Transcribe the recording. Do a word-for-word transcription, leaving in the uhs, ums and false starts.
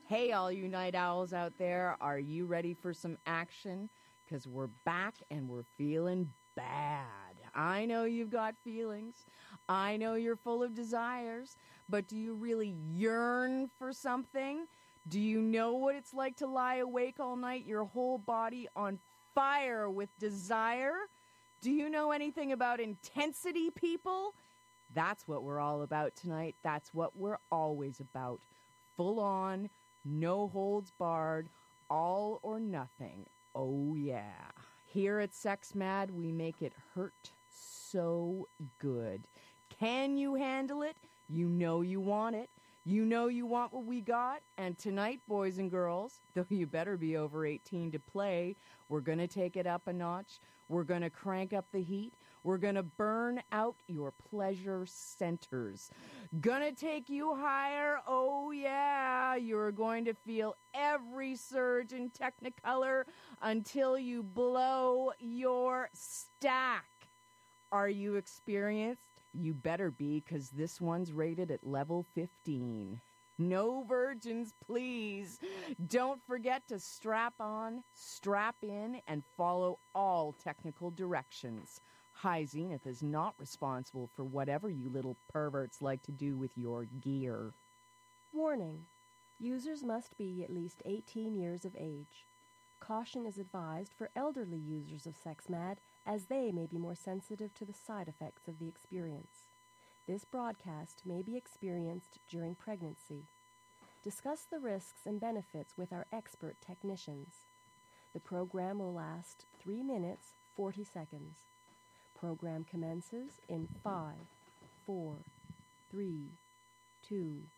Hey, all you night owls out there, are you ready for some action? Because we're back and we're feeling bad. I know you've got feelings. I know you're full of desires. But do you really yearn for something? Do you know what it's like to lie awake all night, your whole body on fire with desire? Do you know anything about intensity, people? That's what we're all about tonight. That's what we're always about. Full on, no holds barred, all or nothing. Oh yeah. Here at Sex Mad, we make it hurt so good. Can you handle it? You know you want it. You know you want what we got. And tonight, boys and girls, though you better be over eighteen to play, we're going to take it up a notch. We're going to crank up the heat. We're going to burn out your pleasure centers. Gonna take you higher. Oh, yeah. You're going to feel every surge in Technicolor until you blow your stack. Are you experienced? You better be, because this one's rated at level fifteen. No virgins, please. Don't forget to strap on, strap in, and follow all technical directions. High Zenith is not responsible for whatever you little perverts like to do with your gear. Warning. Users must be at least eighteen years of age. Caution is advised for elderly users of SexMad, as they may be more sensitive to the side effects of the experience. This broadcast may be experienced during pregnancy. Discuss the risks and benefits with our expert technicians. The program will last three minutes, forty seconds. Program commences in five, four, three, two,